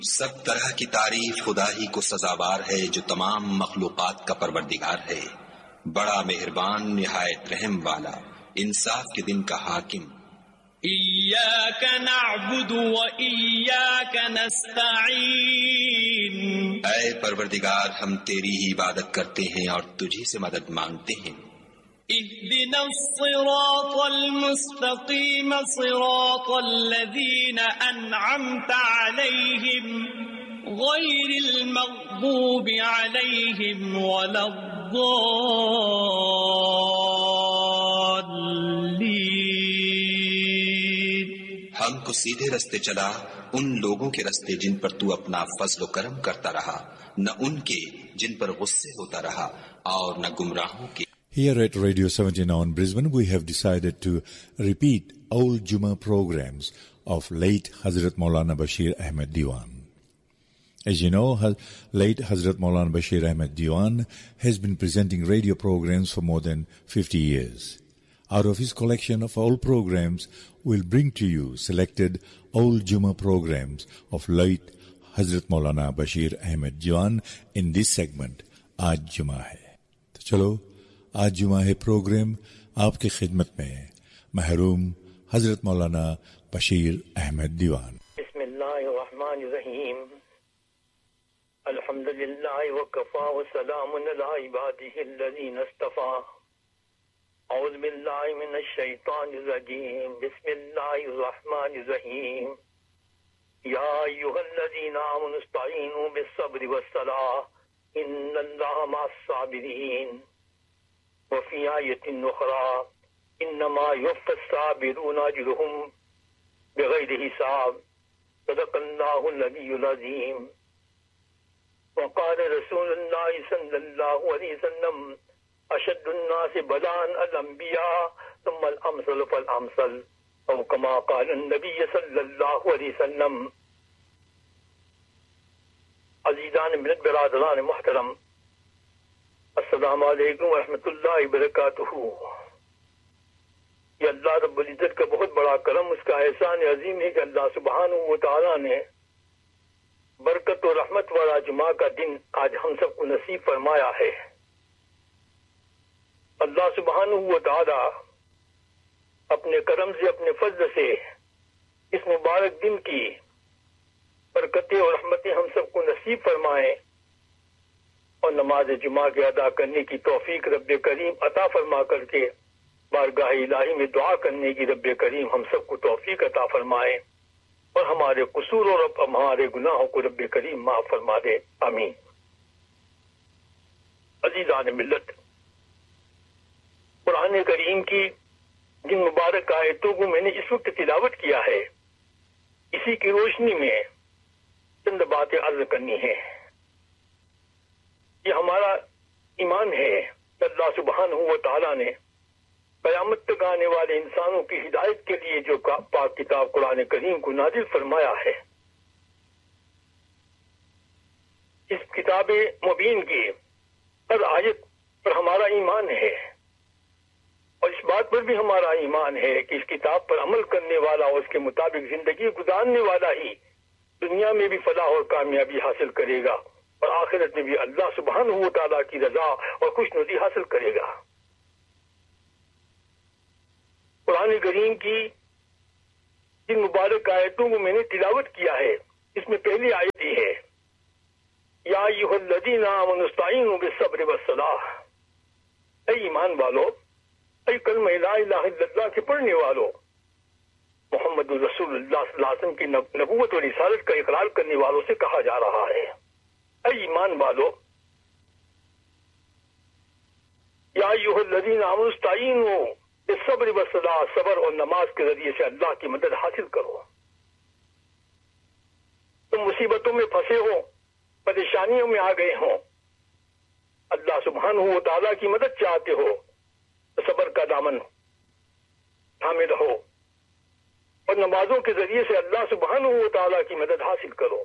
سب طرح کی تعریف خدا ہی کو سزاوار ہے جو تمام مخلوقات کا پروردگار ہے، بڑا مہربان، نہایت رحم والا، انصاف کے دن کا حاکم۔ ایاک نعبد و ایاک نستعین، اے پروردگار ہم تیری ہی عبادت کرتے ہیں اور تجھی سے مدد مانگتے ہیں۔ اهدنا الصراط المستقيم صراط الذين أنعمت عليهم غير المغضوب عليهم ولا الضالين۔ ہم کو سیدھے رستے چلا، ان لوگوں کے رستے جن پر تو اپنا فضل و کرم کرتا رہا، نہ ان کے جن پر غصے ہوتا رہا اور نہ گمراہوں کے۔ Here at Radio 79 Brisbane, we have decided to repeat old Jummah programs of late Hazrat Maulana Bashir Ahmed Diwan. As you know, late Hazrat Maulana Bashir Ahmed Diwan has been presenting radio programs for more than 50 years. Out of his collection of old programs, we'll bring to you selected old Jummah programs of late Hazrat Maulana Bashir Ahmed Diwan in this segment, Aaj Jummah Hai. تو چلو آج جمعہ ہے programme آپ کی خدمت میں محروم حضرت مولانا بشیر احمد دیوان۔ بسم اللہ الرحمن الرحیم، الحمد للہ وکفا وسلام علی عبادہ الذین اصطفیٰ، اعوذ باللہ من الشیطان الرجیم، بسم اللہ الرحمن الرحیم، یا ایھا الذین آمنوا استعینوا بالصبر والصلاۃ ان اللہ مع الصابرین۔ وفي آية أخرى إنما يوفى الصابرون أجرهم بغير حساب، صدق الله العلي العظيم۔ وقال رسول الله صلى الله عليه وسلم أشد الناس بلاء الأنبياء ثم الأمثل فالأمثل، أو كما قال النبي صلى الله عليه وسلم۔ عزیزان ملت، برادران محترم، السلام علیکم ورحمۃ اللہ وبرکاتہ۔ یہ اللہ رب العزت کا بہت بڑا کرم، اس کا احسان عظیم ہے کہ اللہ سبحانہ و تعالیٰ نے برکت و رحمت والا جمعہ کا دن آج ہم سب کو نصیب فرمایا ہے۔ اللہ سبحانہ و تعالیٰ اپنے کرم سے، اپنے فضل سے اس مبارک دن کی برکتیں اور رحمتیں ہم سب کو نصیب فرمائیں، اور نماز جمعہ کے ادا کرنے کی توفیق رب کریم عطا فرما کر کے بارگاہ الہی میں دعا کرنے کی رب کریم ہم سب کو توفیق عطا فرمائے، اور ہمارے قصور اور ہمارے گناہوں کو رب کریم معاف فرما دے، آمین۔ عزیزان ملت، قرآن کریم کی جن مبارک آیتوں کو میں نے اس وقت تلاوت کیا ہے، اسی کی روشنی میں چند باتیں عرض کرنی ہیں۔ یہ ہمارا ایمان ہے کہ اللہ سبحانہ و تعالیٰ نے قیامت تک آنے والے انسانوں کی ہدایت کے لیے جو پاک کتاب قرآن کریم کو نازل فرمایا ہے، اس کتاب مبین کی ہر آیت پر ہمارا ایمان ہے، اور اس بات پر بھی ہمارا ایمان ہے کہ اس کتاب پر عمل کرنے والا اور اس کے مطابق زندگی گزارنے والا ہی دنیا میں بھی فلاح اور کامیابی حاصل کرے گا، اور آخرت میں بھی اللہ سبحانہ و تعالیٰ کی رضا اور خوشنودی حاصل کرے گا۔ قرآن کریم کی جن مبارک آیتوں کو میں نے تلاوت کیا ہے، اس میں پہلی آیت یہ ہے، یا ایھا الذین آمنوا استعینوا بالصبر والصلاۃ، اے ایمان والو، اے کلمہ لا الہ الا اللہ کے پڑھنے والو، محمد رسول اللہ صلی اللہ علیہ وسلم کی نبوت اور رسالت کا اقرار کرنے والوں سے کہا جا رہا ہے، اے ایمان والو، یا ایھا الذین آمنوا استعینوا بالصبر والصلاۃ، صبر اور نماز کے ذریعے سے اللہ کی مدد حاصل کرو۔ تم مصیبتوں میں پھنسے ہو، پریشانیوں میں آ گئے ہوں، اللہ سبحانہ و تعالیٰ کی مدد چاہتے ہو تو صبر کا دامن تھامے رہو، اور نمازوں کے ذریعے سے اللہ سبحانہ و تعالیٰ کی مدد حاصل کرو۔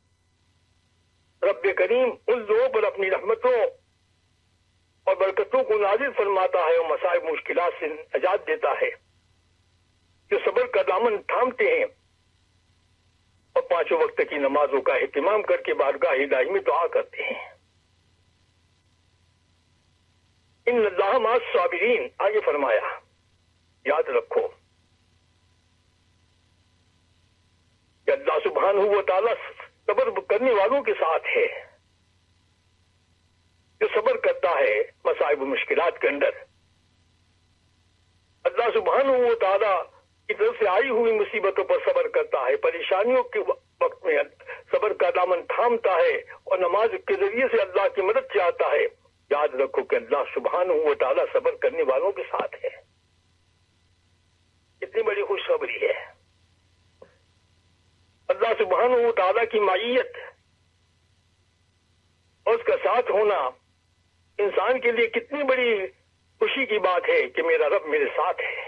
رب کریم ان لوگوں پر اپنی رحمتوں اور برکتوں کو نازل فرماتا ہے اور مصائب مشکلات سے نجات دیتا ہے، جو صبر کا دامن تھامتے ہیں اور 5 وقت کی نمازوں کا اہتمام کر کے بارگاہ الہی میں دعا کرتے ہیں. ان اللہ مع الصابرین، آگے فرمایا یاد رکھو کہ اللہ سبحانہ و تعالیٰ صبر کرنے والوں کے ساتھ ہے. جو صبر کرتا ہے مصائب و مشکلات کے اندر، اللہ سبحانہ و تعالیٰ کی طرف سے آئی ہوئی مصیبتوں پر صبر کرتا ہے، پریشانیوں کے وقت میں صبر کا دامن تھامتا ہے اور نماز کے ذریعے سے اللہ کی مدد چاہتا ہے. یاد رکھو کہ اللہ سبحانہ و تعالیٰ صبر کرنے والوں کے ساتھ ہے. کتنی بڑی خوشخبری ہے. اللہ سبحانہ و تعالیٰ کی معیت اور اس کا ساتھ ہونا انسان کے لیے کتنی بڑی خوشی کی بات ہے کہ میرا رب میرے ساتھ ہے.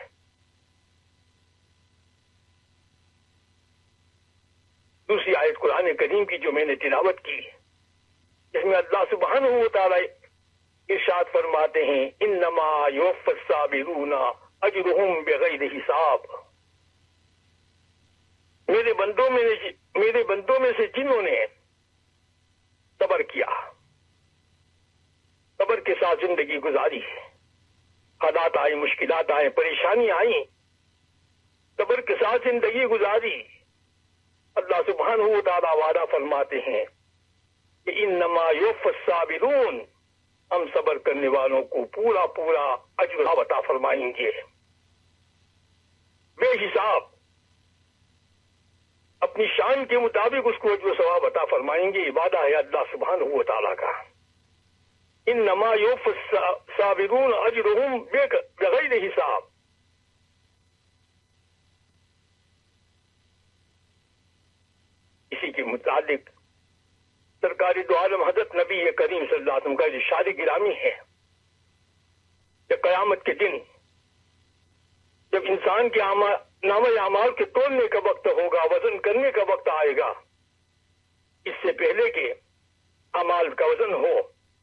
دوسری آیت قرآن کریم کی جو میں نے تلاوت کی، جس میں اللہ سبحانہ و تعالیٰ ارشاد فرماتے ہیں انما یوفی الصابرون اجرہم بغیر حساب. میرے بندوں میں سے جنہوں نے صبر کیا، صبر کے ساتھ زندگی گزاری، حالات آئے، مشکلات آئے، پریشانی آئیں، صبر کے ساتھ زندگی گزاری، اللہ سبحانہ و تعالیٰ وعدہ فرماتے ہیں کہ انما یوفی الصابرون، ہم صبر کرنے والوں کو پورا پورا اجر عطا فرمائیں گے بے حساب. اپنی شان کے مطابق اس کو اجر و ثواب عطا فرمائیں گے. وعدہ ہے اللہ سبحانہ و تعالیٰ کا. انما یوفی الصابرون اجرہم بغیر حساب. اسی کے متعلق سرکار دو عالم حضرت نبی کریم صلی اللہ علیہ وسلم کا ارشاد گرامی ہے کہ قیامت کے دن جب انسان کے نامہ اعمال کے تولنے کا وقت ہوگا، وزن کرنے کا وقت آئے گا، اس سے پہلے کہ اعمال کا وزن ہو،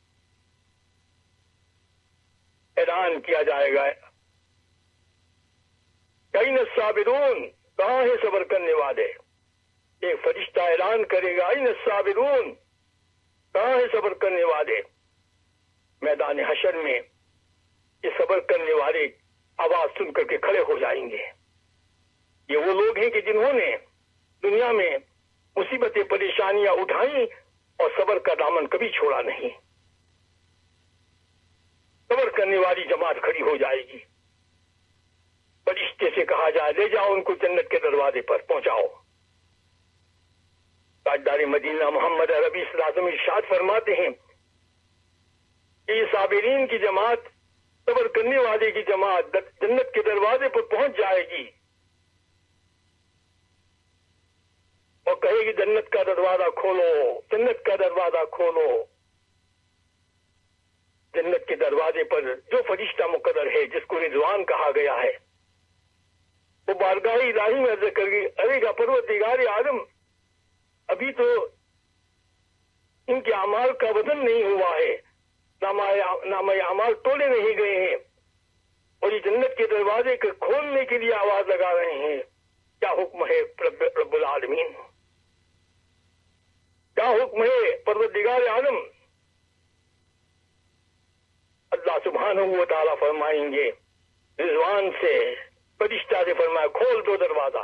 اعلان کیا جائے گا کئین الصابرون، کہاں ہے صبر کرنے والے؟ ایک فرشتہ اعلان کرے گا این الصابرون، کہاں ہے صبر کرنے والے؟ میدان حشر میں یہ صبر کرنے والے آواز سن کر کے کھڑے ہو جائیں گے. یہ وہ لوگ ہیں کہ جنہوں نے دنیا میں مصیبتیں پریشانیاں اٹھائیں اور صبر کا دامن کبھی چھوڑا نہیں. صبر کرنے والی جماعت کھڑی ہو جائے گی. فرشتے سے کہا جائے لے جاؤ ان کو جنت کے دروازے پر پہنچاؤ. تاجدار مدینہ محمد عربی صلی اللہ علیہ وسلم ارشاد فرماتے ہیں کہ یہ صابرین کی جماعت، صبر کرنے والے کی جماعت جنت کے دروازے پر پہنچ جائے گی اور کہے گی جنت کا دروازہ کھولو، جنت کا دروازہ کھولو. جنت کے دروازے پر جو فرشتہ مقرر ہے جس کو رضوان کہا گیا ہے، وہ بارگاہ الہی میں عرض کرے گا پروردگار عالم، ابھی تو ان کے اعمال کا وزن نہیں ہوا ہے، نامہ اعمال تولے نہیں گئے ہیں، اور یہ جنت کے دروازے کو کھولنے کے لیے آواز لگا رہے ہیں. کیا حکم ہے رب العالمین؟ کیا حکم ہے پروردگار عالم؟ اللہ سبحانہ و تعالیٰ فرمائیں گے رضوان سے، فرشتہ سے فرمایا کھول دو دروازہ.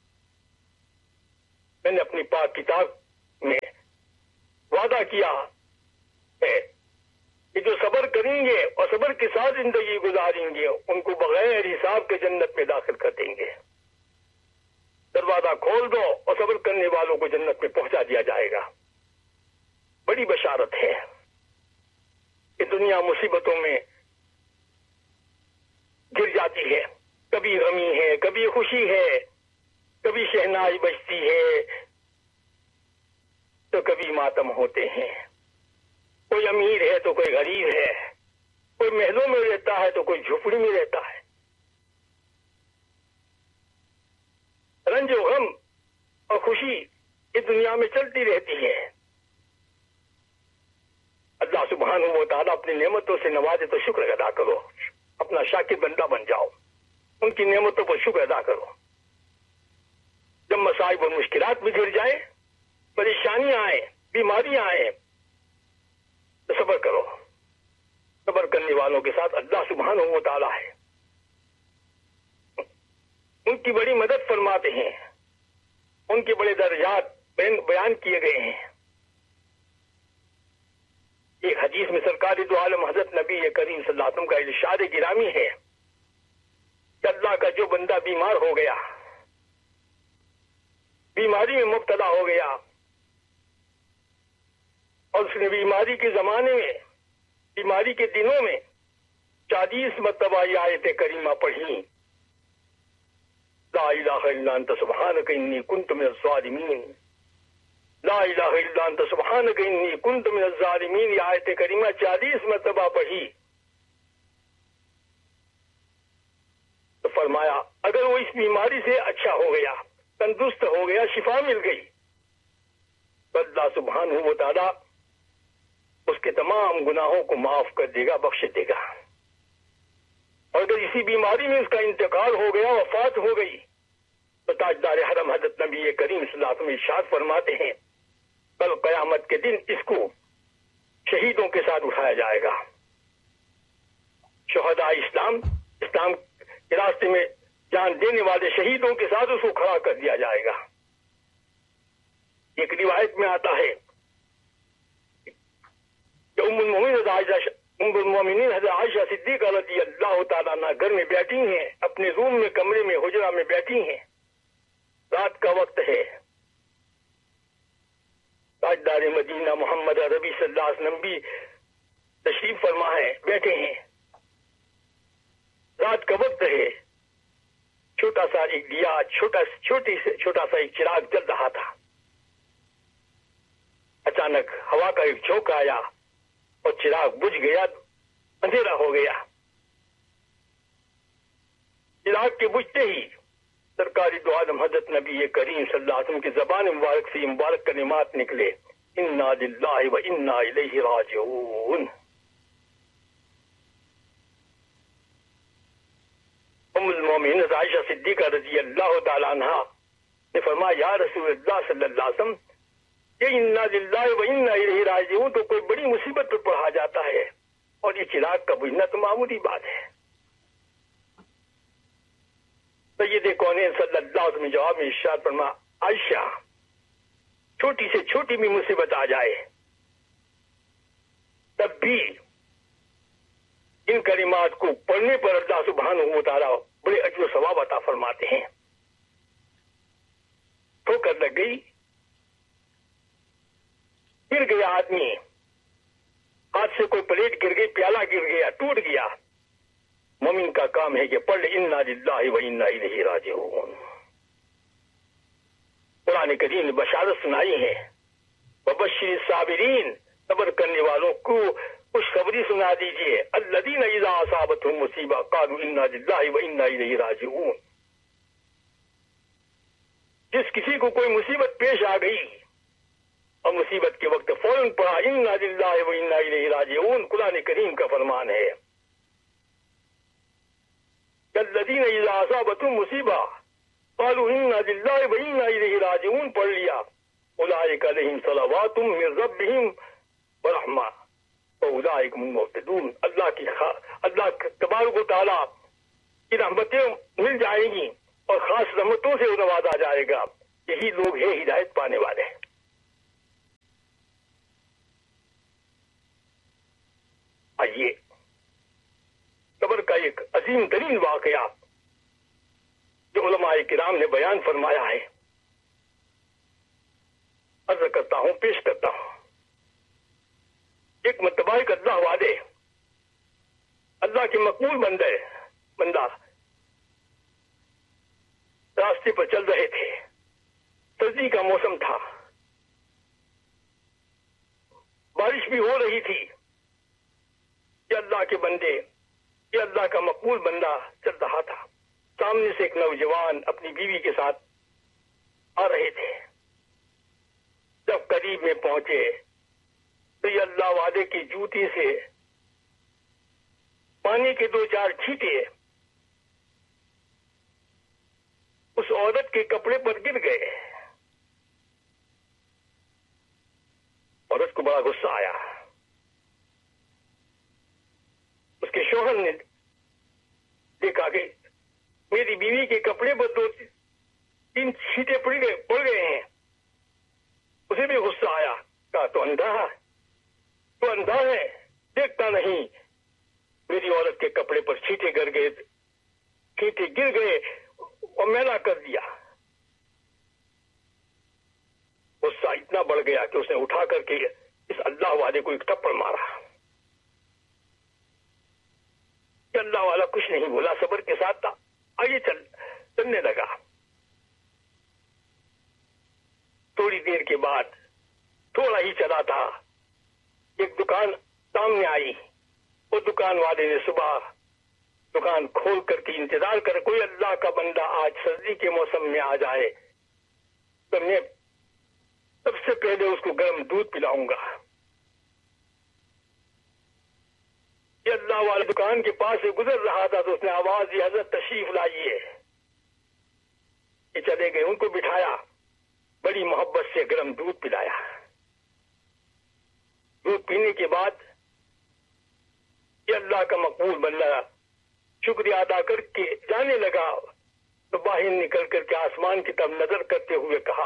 میں نے اپنی پاک کتاب میں وعدہ کیا ہے کہ جو صبر کریں گے اور صبر کے ساتھ زندگی گزاریں گے ان کو بغیر حساب کے جنت میں داخل کر دیں گے. دروازہ کھول دو اور صبر کرنے والوں کو جنت میں پہنچا دیا جائے گا. بڑی بشارت ہے کہ دنیا مصیبتوں میں گر جاتی ہے، کبھی غمی ہے، کبھی خوشی ہے، کبھی شہنائی بجتی ہے تو کبھی ماتم ہوتے ہیں. کوئی امیر ہے تو کوئی غریب ہے، کوئی محلوں میں رہتا ہے تو کوئی جھوپڑی میں رہتا ہے. رنج و غم اور خوشی اس دنیا میں چلتی رہتی ہے. اللہ سبحانہ و تعالیٰ اپنی نعمتوں سے نوازے تو شکر ادا کرو، اپنا شاکر بندہ بن جاؤ، ان کی نعمتوں پر شکر ادا کرو. جب مصائب اور مشکلات بھی گر جائیں، پریشانیاں آئیں، بیماریاں آئیں، تو صبر کرو. صبر کرنے والوں کے ساتھ اللہ سبحانہ و تعالیٰ ہے. ان کی بڑی مدد فرماتے ہیں، ان کے بڑے درجات بیان کیے گئے ہیں. ایک حدیث میں سرکار دو عالم حضرت نبی کریم صلی اللہ علیہ وسلم کا ارشاد گرامی ہے کہ اللہ کا جو بندہ بیمار ہو گیا، بیماری میں مبتلا ہو گیا، اور اس نے بیماری کے زمانے میں، بیماری کے دنوں میں 40 مرتبہ یہ آیت کریمہ پڑھی، لا الہ الا انت سبحانک انی کنت من الظالمین، لا الہ الا انت سبحانک انی کنت من الظالمین، یہ آیت کریمہ 40 مرتبہ پڑھی تو فرمایا اگر وہ اس بیماری سے اچھا ہو گیا، تندرست ہو گیا، شفا مل گئی، تو اللہ سبحانہ و تعالیٰ اس کے تمام گناہوں کو معاف کر دے گا، بخش دے گا. اور اگر اسی بیماری میں اس کا انتقال ہو گیا، وفات ہو گئی، تو تاجدار حرم حضرت نبی کریم صلی اللہ علیہ وسلم ارشاد فرماتے ہیں کل قیامت کے دن اس کو شہیدوں کے ساتھ اٹھایا جائے گا. شہداء اسلام کے راستے میں جان دینے والے شہیدوں کے ساتھ اس کو کھڑا کر دیا جائے گا. ایک روایت میں آتا ہے کہ ام المومنین حضرت عائشہ صدیقہ رضی اللہ تعالیٰ عنہ گھر میں بیٹھی ہیں، اپنے روم میں، کمرے میں، حجرہ میں بیٹھی ہیں، رات کا وقت ہے، تاجدار مدینہ محمد عربی صلی اللہ علیہ وسلم بھی تشریف فرما ہے، بیٹھے ہیں، رات کا وقت ہے، چھوٹا سا ایک دیا، چھوٹا سا ایک چراغ جل رہا تھا. اچانک ہوا کا ایک جھونکا آیا اور چراغ بجھ گیا، اندھیرا ہو گیا. چراغ کے بجھتے ہی سرکاری دو عالم حضرت نبی کریم صلی اللہ علیہ وسلم کی زبان مبارک سے مبارک کلمات نکلے، انا للہ و انا الیہ راجعون. ام المومنین عائشہ صدیقہ رضی اللہ تعالی عنہ نے فرمایا یا رسول اللہ صلی اللہ علیہ وسلم، یہ انا للہ و انا الیہ راجعون تو کوئی بڑی مصیبت پر پڑھا جاتا ہے، اور یہ چراغ کا بجھنا تو معمولی بات ہے. سید کونین صلی اللہ علیہ وسلم جواب میں ارشاد فرما، عائشہ چھوٹی سے چھوٹی بھی مصیبت آ جائے تب بھی ان کلمات کو پڑھنے پر اللہ سبحانہ و تعالیٰ بڑے اجر و ثواب عطا فرماتے ہیں. ٹھوکر لگ گئی، گر گیا آدمی، ہاتھ سے کوئی پلیٹ گر گئی، پیالہ گر گیا، ٹوٹ گیا. مومن کا کام ہے کہ پڑھ انا للہ و انا الیہ راجعون. قرآن کریم نے بشارت سنائی ہے، وبشر الصابرین، صبر کرنے والوں کو خوشخبری سنا دیجیے، الذین اذا اصابتهم مصیبہ قالوا انا للہ و انا الیہ راجعون. جس کسی کو کوئی مصیبت پیش آ گئی اور مصیبت کے وقت فوراً پڑھا انا للہ و انا الیہ راجعون، قرآن کریم کا فرمان ہے. الذین اذا اصابتهم مصیبہ قالوا انا للہ و انا الیہ راجعون پڑھ لیا، اولئک علیہم صلوات من ربہم ورحمہ واولئک هم المہتدون. اللہ تبارک و تعالیٰ کی رحمتیں مل جائیں گی اور خاص رحمتوں سے نوازا جائے گا، یہی لوگ ہیں ہدایت پانے والے. آئیے صبر کا ایک عظیم ترین واقعہ جو علماء کرام نے بیان فرمایا ہے، عرض کرتا ہوں، پیش کرتا ہوں. ایک مرتبہ ایک اللہ والے، اللہ کے مقبول بندہ راستے پر چل رہے تھے. سردی کا موسم تھا، بارش بھی ہو رہی تھی. یہ اللہ کے بندے، یہ اللہ کا مقبول بندہ چل رہا تھا. سامنے سے ایک نوجوان اپنی بیوی کے ساتھ آ رہے تھے. جب قریب میں پہنچے تو یہ اللہ والے کی جوتی سے پانی کے 2-4 چھینٹے اس عورت کے کپڑے پر گر گئے اور اس کو بڑا غصہ آیا. اس کے شوہر نے دیکھا کہ میری بیوی کے کپڑے پر 2-3 چھینٹے پڑ گئے ہیں. اسے بھی غصہ آیا. کہا تو اندھا ہے, دیکھتا نہیں. میری عورت کے کپڑے پر چھینٹے گر گئے اور میلا کر دیا. غصہ اتنا بڑھ گیا کہ اس نے اٹھا کر کے اس اللہ والے کو ایک تھپڑ مارا. کہ اللہ والا کچھ نہیں بولا, صبر کے ساتھ تھا, آگے چلنے لگا. تھوڑی دیر کے بعد تھوڑا ہی چلا تھا, ایک دکان سامنے آئی. وہ دکان والے نے صبح دکان کھول کر کے انتظار کر, کوئی اللہ کا بندہ آج سردی کے موسم میں آ جائے تو میں سب سے پہلے اس کو گرم دودھ پلاؤں گا. یہ اللہ والے دکان کے پاس سے گزر رہا تھا تو اس نے آواز دی, حضرت تشریف لائیے. یہ چلے گئے, ان کو بٹھایا, بڑی محبت سے گرم دودھ پلایا. دودھ پینے کے بعد یہ اللہ کا مقبول بندہ شکریہ ادا کر کے جانے لگا تو باہر نکل کر کے آسمان کی طرف نظر کرتے ہوئے کہا,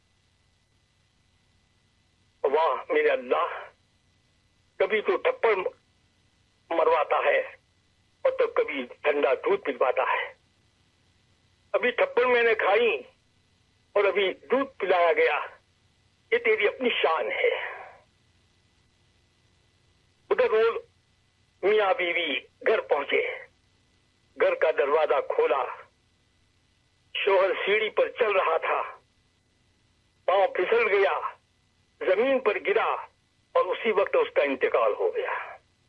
واہ میرے اللہ, کبھی تو تھپڑ مرواتا ہے اور تو کبھی ٹھنڈا دودھ پلواتا ہے. ابھی تھپڑ میں نے کھائی اور ابھی دودھ پلایا گیا. یہ تیری اپنی شان ہے. ادھر وہ میاں بیوی گھر پہنچے. گھر کا دروازہ کھولا, شوہر سیڑھی پر چل رہا تھا, پاؤں پھسل گیا, زمین پر گرا اور اسی وقت اس کا انتقال ہو گیا.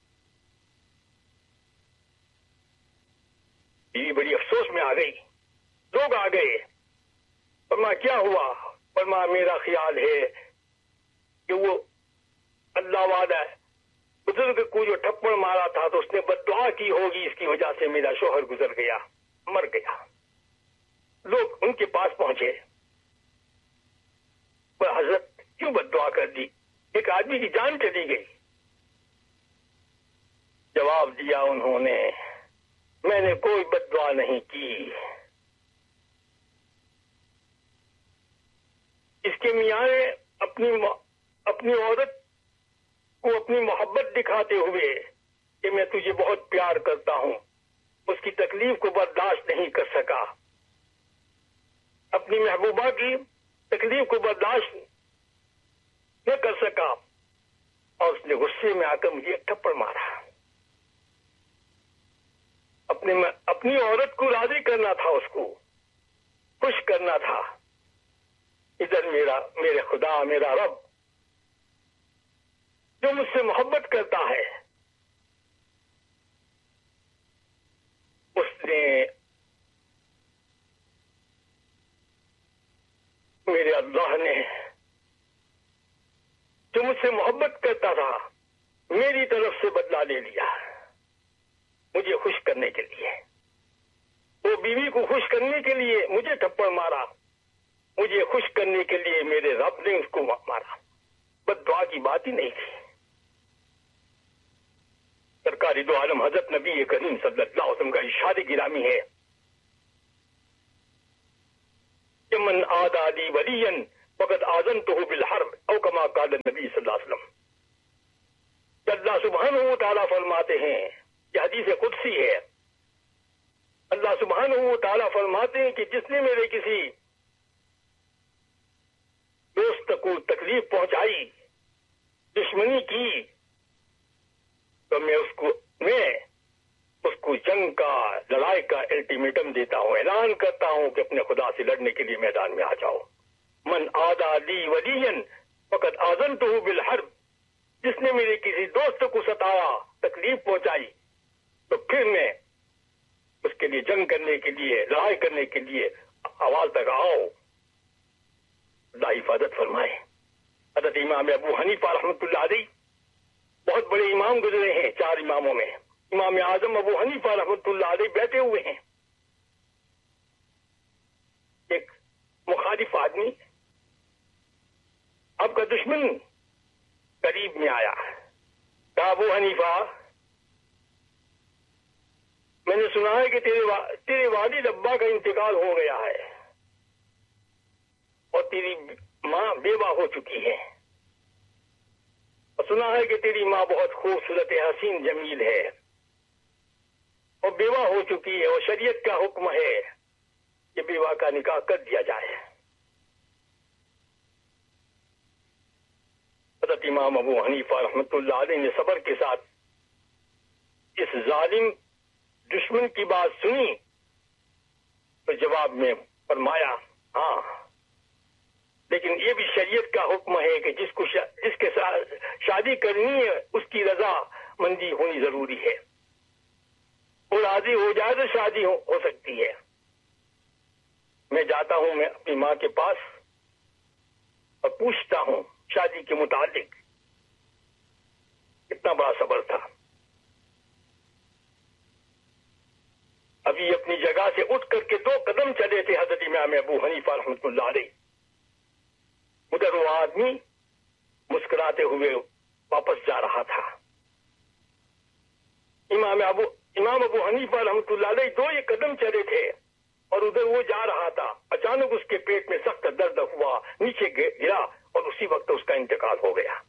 بیوی بڑی افسوس میں آ گئی. لوگ آ گئے, فرمایا کیا ہوا؟ فرمایا میرا خیال ہے کہ وہ اللہ والا بزرگ کو جو تھپڑ مارا تھا تو اس نے بد دعا کی ہوگی, اس کی وجہ سے میرا شوہر گزر گیا, مر گیا. لوگ ان کے پاس پہنچے, پر حضرت کیوں بد دعا کر دی؟ ایک آدمی کی جان چلی گئی. جواب دیا انہوں نے, میں نے کوئی بد دعا نہیں کی. اس کے میاں نے اپنی عورت کو اپنی محبت دکھاتے ہوئے کہ میں تجھے بہت پیار کرتا ہوں, اس کی تکلیف کو برداشت نہیں کر سکا. اپنی محبوبہ کی تکلیف کو برداشت نہ کر سکا اور اس نے غصے میں آ کر مجھے ایک تھپڑ مارا. اپنی عورت کو راضی کرنا تھا, اس کو خوش کرنا تھا. ادھر میرے خدا, میرا رب جو مجھ سے محبت کرتا ہے, اس نے میرے اللہ نے جو مجھ سے محبت کرتا تھا میری طرف سے بدلہ لے لیا مجھے خوش کرنے کے لیے. وہ بیوی کو خوش کرنے کے لیے مجھے تھپڑ مارا, مجھے خوش کرنے کے لیے میرے رب نے اس کو مارا. بد دعا کی بات ہی نہیں تھی. سرکاری دو عالم حضرت نبی کریم صلی اللہ علیہ وسلم کا ارشاد گرامی ہے کہ من عادى لي وليا فقد آذنته بالحرب او كما قال النبی صلی اللہ علیہ وسلم. اللہ سبحانہ و تعالیٰ فرماتے ہیں, یہ حدیث قدسی ہے, اللہ سبحانہ و تعالیٰ فرماتے ہیں کہ جس نے میرے کسی دوست کو تکلیف پہنچائی, دشمنی کی, تو میں اس کو جنگ کا, لڑائی کا الٹیمیٹم دیتا ہوں, اعلان کرتا ہوں کہ اپنے خدا سے لڑنے کے لیے میدان میں آ جاؤ. من عادى لي وليا فقد آذنته بالحرب. جس نے میرے کسی دوست کو ستایا, تکلیف پہنچائی, تو پھر میں اس کے لیے جنگ کرنے کے لیے, لڑائی کرنے کے لیے آواز لگاؤ. اللہ حفاظت فرمائے. حضرت امام ابو حنیفہ رحمۃ اللہ علیہ بہت بڑے امام گزرے ہیں, 4 اماموں میں امام اعظم ابو حنیفہ رحمۃ اللہ علیہ بیٹھے ہوئے ہیں. مخالف آدمی، آپ کا دشمن قریب میں آیا، کہا ابو حنیفہ میں نے سنا ہے کہ تیرے والد ابا کا انتقال ہو گیا ہے اور تیری ماں بیوہ ہو چکی ہے، اور سنا ہے کہ تیری ماں بہت خوبصورت حسین جمیل ہے اور بیوہ ہو چکی ہے، اور شریعت کا حکم ہے کہ بیوہ کا نکاح کر دیا جائے۔ حضرت امام ابو حنیفہ رحمۃ اللہ علیہ نے صبر کے ساتھ اس ظالم دشمن کی بات سنی تو جواب میں فرمایا ہاں، لیکن یہ بھی شریعت کا حکم ہے کہ جس کے ساتھ شادی کرنی ہے اس کی رضا مندی ہونی ضروری ہے، وہ راضی ہو جائے تو شادی ہو سکتی ہے۔ میں جاتا ہوں میں اپنی ماں کے پاس اور پوچھتا ہوں شادی کے متعلق۔ کتنا بڑا صبر تھا۔ ابھی اپنی جگہ سے اٹھ کر کے 2 قدم چلے تھے حضرت امام ابو حنیفہ رحمۃ اللہ علیہ، ادھر وہ آدمی مسکراتے ہوئے واپس جا رہا تھا۔ امام ابو حنیفہ رحمۃ اللہ علیہ 2 قدم چلے تھے اور ادھر وہ جا رہا تھا، اچانک اس کے پیٹ میں سخت درد ہوا، نیچے گرا اور اسی وقت اس کا انتقال ہو گیا۔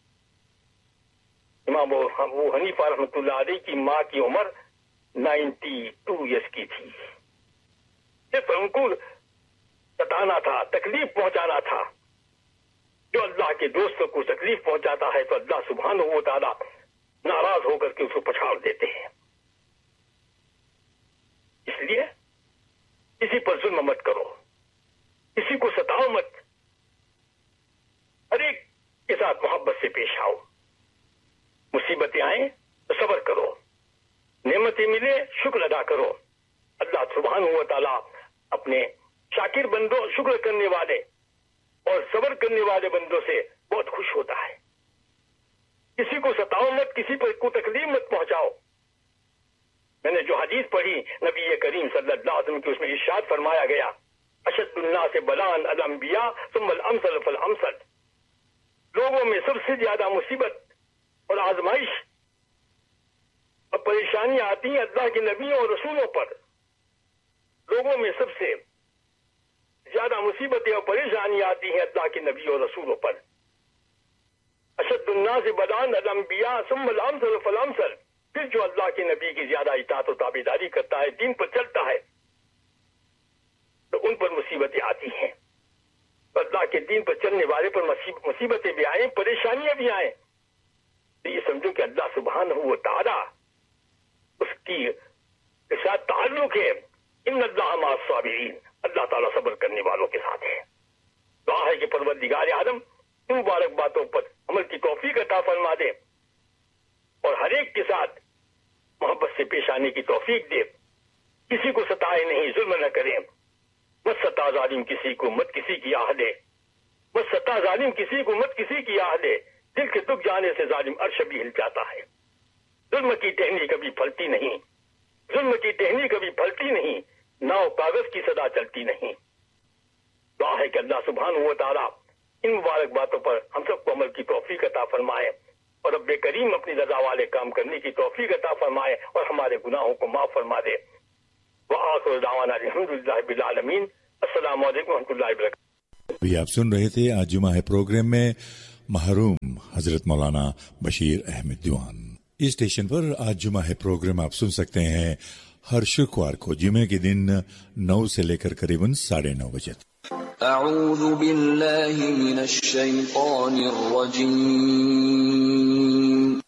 امام ابو حنیفہ رحمۃ اللہ علیہ کی ماں کی عمر 92 ایئرس کی تھی۔ صرف ان کو ستانا تھا، تکلیف پہنچانا تھا۔ جو اللہ کے دوستوں کو تکلیف پہنچاتا ہے تو اللہ سبحانہ و تعالی ناراض ہو کر کے اس کو پچھاڑ دیتے ہیں۔ اس لیے کسی پر ظلم مت کرو، کسی کو ستاؤ مت، ہر ایک کے ساتھ محبت سے پیش آؤ۔ مصیبتیں آئیں تو صبر کرو، نعمتیں ملے شکر ادا کرو۔ اللہ سبحانہ و تعالی اپنے شاکر بندوں، شکر کرنے والے اور صبر کرنے والے بندوں سے بہت خوش ہوتا ہے۔ کسی کو ستاؤ مت، کسی پر کو تکلیف مت پہنچاؤ۔ میں نے جو حدیث پڑھی نبی کریم صلی اللہ علیہ وسلم کی، اس میں ارشاد فرمایا گیا اشد الناس بلاء الانبیاء ثم الامثل فالامثل، لوگوں میں سب سے زیادہ مصیبت اور آزمائش اور پریشانیاں آتی ہیں اللہ کے نبیوں اور رسولوں پر۔ لوگوں میں سب سے زیادہ مصیبتیں اور پریشانیاں آتی ہیں اللہ کے نبی اور رسولوں پر۔ اشد الناس بلاء الانبیاء ثم الامثل فالامثل، پھر جو اللہ کے نبی کی زیادہ اطاعت و تابعداری کرتا ہے، دین پر چلتا ہے، تو ان پر مصیبتیں آتی ہیں۔ تو اللہ کے دین پر چلنے والے پر مصیبتیں بھی آئیں، پریشانیاں بھی آئیں، تو یہ سمجھو کہ اللہ سبحانہ و تعالی اس کی ساتھ تعلق ہے۔ ان اللہ مع الصابرین، اللہ تعالیٰ صبر کرنے والوں کے ساتھ ہے۔ دعا ہے کہ پروردگار عالم ان مبارک باتوں پر عمل کی توفیق عطا فرما دے اور ہر ایک کے ساتھ محبت سے پیش آنے کی توفیق دے۔ کسی کو ستائے نہیں، ظلم نہ کریں، مت ستا ظالم کسی کو، مت کسی کی آہ دے، مت ستا ظالم کسی کو، مت کسی کی آہ دے۔ دل کے دکھ جانے سے ظالم عرش بھی ہل جاتا ہے۔ ظلم کی ٹہنی کبھی پھلتی نہیں، ظلم کی ٹہنی کبھی پھلتی نہیں، ناؤ کاغذ کی صدا چلتی نہیں۔ دعا ہے کہ اللہ سبحانہ و تعالیٰ ان مبارک باتوں پر ہم سب کو عمل کی توفیق عطا فرمائے اور رب کریم اپنی رضا والے کام کرنے کی توفیق عطا فرمائے اور ہمارے گناہوں کو معاف فرما دے۔ وآخر دعوانا الحمدللہ رب العالمین۔ السلام علیکم ورحمۃ اللہ وبرکاتہ۔ ابھی آپ سن رہے تھے آج جمعہ ہے پروگرام میں محروم حضرت مولانا بشیر احمد دیوان۔ اس اسٹیشن پر آج جمعہ ہے پروگرام آپ سن سکتے ہیں ہر شکوار کو جمعے کے دن 9 سے لے کر قریباً 9:30 بجے۔ اعوذ باللہ من الشیطان الرجیم